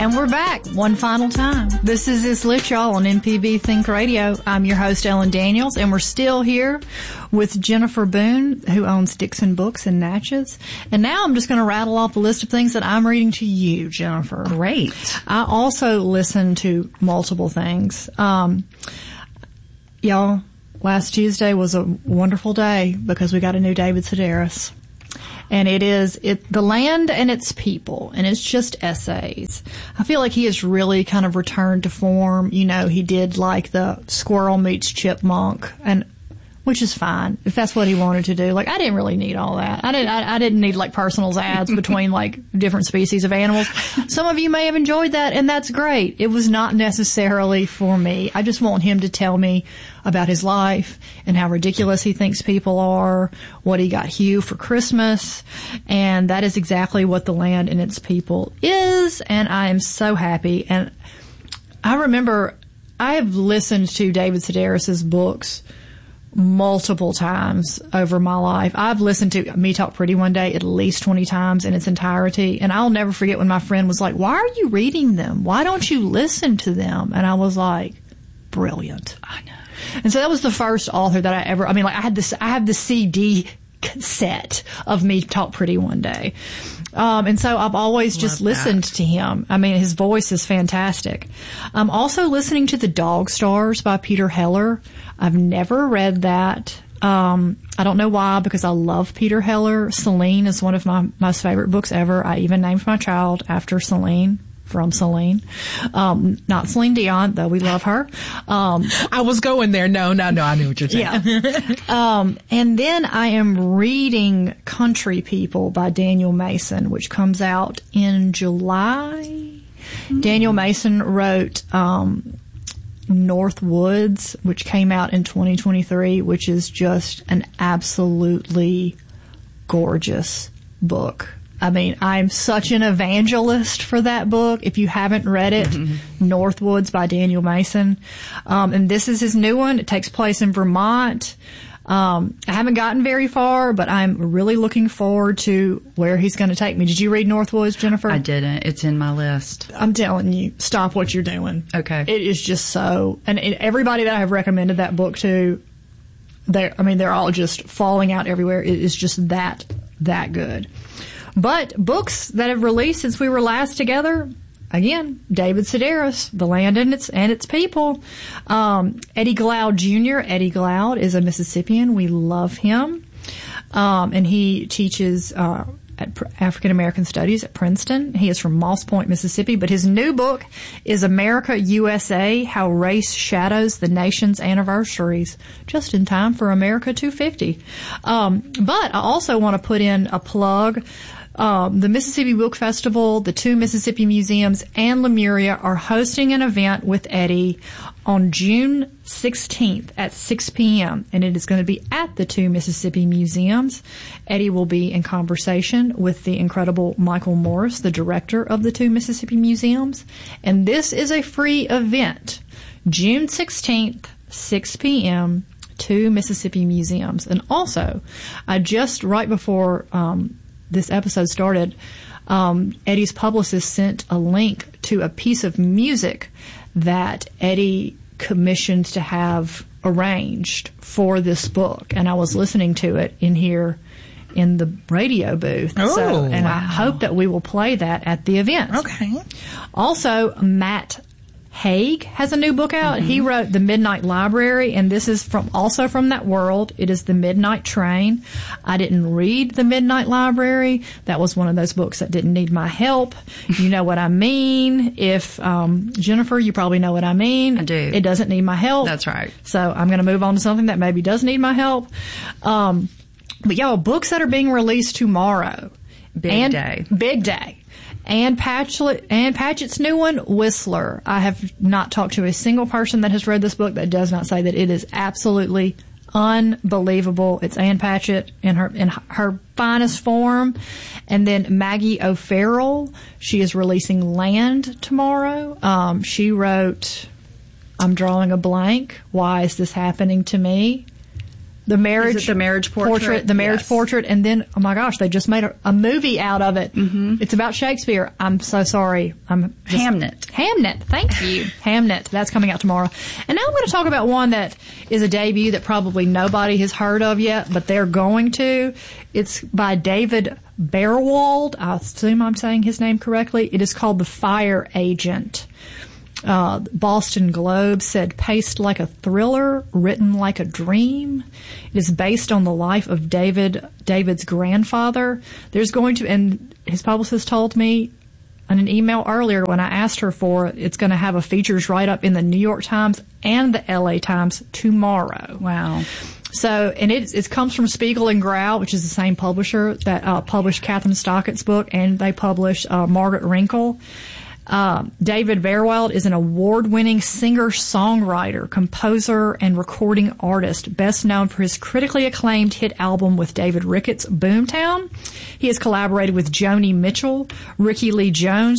And we're back one final time. This is It's Lit, y'all, on MPB Think Radio. I'm your host, Ellen Daniels, and we're still here with Jennifer Boone, who owns Dixon Books in Natchez. And now I'm just going to rattle off a list of things that I'm reading to you, Jennifer. Great. I also listen to multiple things. Y'all, last Tuesday was a wonderful day because we got a new David Sedaris. And it is The Land and Its People, and it's just essays. I feel like he has really kind of returned to form. You know, he did like the Squirrel Meets Chipmunk, and which is fine if that's what he wanted to do. Like, I didn't really need all that. I didn't need like personals ads between like different species of animals. Some of you may have enjoyed that, and that's great. It was not necessarily for me. I just want him to tell me about his life and how ridiculous he thinks people are, what he got Hugh for Christmas, and that is exactly what The Land and Its People is, and I am so happy. And I remember I have listened to David Sedaris's books multiple times over my life. I've listened to Me Talk Pretty One Day at least 20 times in its entirety, and I'll never forget when my friend was like, "Why are you reading them? Why don't you listen to them?" And I was like, brilliant. I know. And so that was the first author that I ever, I mean, like I have the CD cassette of Me Talk Pretty One Day. And so I've always just listened to him. I mean, his voice is fantastic. I'm also listening to The Dog Stars by Peter Heller. I've never read that. I don't know why, because I love Peter Heller. Celine is one of my most favorite books ever. I even named my child after Celine. From Celine. Not Celine Dion, though we love her. I was going there. No, I knew what you're saying. Yeah. And then I am reading Country People by Daniel Mason, which comes out in July. Mm-hmm. Daniel Mason wrote North Woods, which came out in 2023, which is just an absolutely gorgeous book. I mean, I'm such an evangelist for that book. If you haven't read it, Northwoods by Daniel Mason. And this is his new one. It takes place in Vermont. I haven't gotten very far, but I'm really looking forward to where he's going to take me. Did you read Northwoods, Jennifer? I didn't. It's in my list. I'm telling you, stop what you're doing. Okay. It is just so, and everybody that I have recommended that book to, they're all just falling out everywhere. It is just that good. But books that have released since we were last together, again, David Sedaris, The Land and Its People. Eddie Glaude Jr. Eddie Glaude is a Mississippian. We love him. And he teaches at African American Studies at Princeton. He is from Moss Point, Mississippi. But his new book is America, USA, How Race Shadows the Nation's Anniversaries, just in time for America 250. But I also want to put in a plug. The Mississippi Book Festival, the two Mississippi museums, and Lemuria are hosting an event with Eddie on June 16th at 6 p.m., and it is going to be at the two Mississippi museums. Eddie will be in conversation with the incredible Michael Morris, the director of the two Mississippi museums, and this is a free event. June 16th, 6 p.m., two Mississippi museums. And also, I just, right before this episode started, Eddie's publicist sent a link to a piece of music that Eddie commissioned to have arranged for this book, and I was listening to it in here in the radio booth. I hope that we will play that at the event. Okay. Also, Matt Haig has a new book out. Mm-hmm. He wrote The Midnight Library, and this is also from that world. It is The Midnight Train. I didn't read The Midnight Library. That was one of those books that didn't need my help. You know what I mean. If, Jennifer, you probably know what I mean. I do. It doesn't need my help. That's right. So I'm going to move on to something that maybe does need my help. But y'all, books that are being released tomorrow. Big day. Ann Patchett's new one, Whistler. I have not talked to a single person that has read this book that does not say that it is absolutely unbelievable. It's Ann Patchett in her finest form. And then Maggie O'Farrell, she is releasing Land tomorrow. She wrote, I'm drawing a blank. Why is this happening to me? The marriage, Is it The Marriage Portrait? The Marriage Yes. Portrait, and then, oh my gosh, they just made a movie out of it. Mm-hmm. It's about Shakespeare. I'm so sorry. Hamnet. Thank you. Hamnet. That's coming out tomorrow. And now I'm going to talk about one that is a debut that probably nobody has heard of yet, but they're going to. It's by David Bearwald. I assume I'm saying his name correctly. It is called The Fire Agent. Boston Globe said, paced like a thriller, written like a dream. It is based on the life of David's grandfather. There's going to, and his publicist told me in an email earlier when I asked her for it, it's going to have a features write-up in the New York Times and the LA Times tomorrow. Wow. So, and it comes from Spiegel and Grau, which is the same publisher that published Catherine Stockett's book, and they published Margaret Wrinkle. David Bearwald is an award-winning singer-songwriter, composer, and recording artist, best known for his critically acclaimed hit album with David Ricketts, Boomtown. He has collaborated with Joni Mitchell, Ricky Lee Jones,